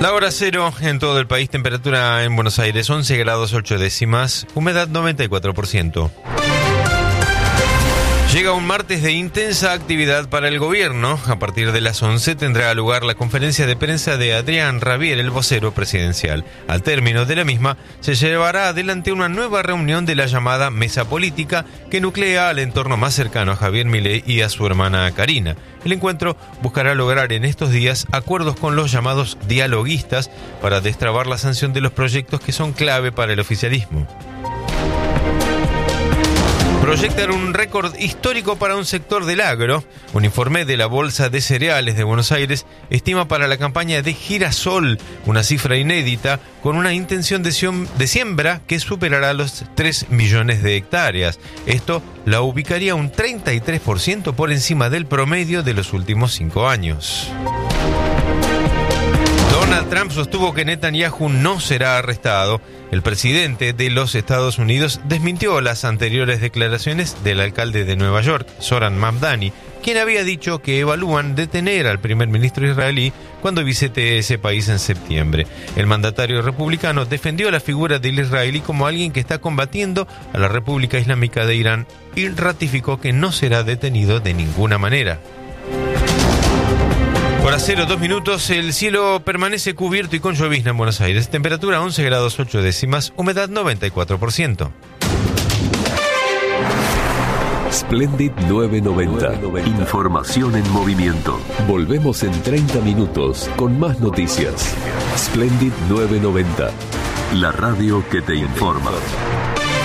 La hora cero en todo el país, temperatura en Buenos Aires 11 grados 8 décimas, humedad 94%. Llega un martes de intensa actividad para el gobierno. A partir de las 11 tendrá lugar la conferencia de prensa de Adrián Rabier, el vocero presidencial. Al término de la misma, se llevará adelante una nueva reunión de la llamada Mesa Política, que nuclea al entorno más cercano a Javier Milei y a su hermana Karina. El encuentro buscará lograr en estos días acuerdos con los llamados dialoguistas para destrabar la sanción de los proyectos que son clave para el oficialismo. Proyectar un récord histórico para un sector del agro. Un informe de la Bolsa de Cereales de Buenos Aires estima para la campaña de Girasol una cifra inédita con una intención de siembra que superará los 3 millones de hectáreas. Esto la ubicaría un 33% por encima del promedio de los últimos 5 años. Donald Trump sostuvo que Netanyahu no será arrestado. El presidente de los Estados Unidos desmintió las anteriores declaraciones del alcalde de Nueva York, Zoran Mamdani, quien había dicho que evalúan detener al primer ministro israelí cuando visite ese país en septiembre. El mandatario republicano defendió la figura del israelí como alguien que está combatiendo a la República Islámica de Irán y ratificó que no será detenido de ninguna manera. Hora 0, 2 minutos, el cielo permanece cubierto y con llovizna en Buenos Aires. Temperatura 11 grados 8 décimas, humedad 94%. Splendid 990. Información en movimiento. Volvemos en 30 minutos con más noticias. Splendid 990. La radio que te informa.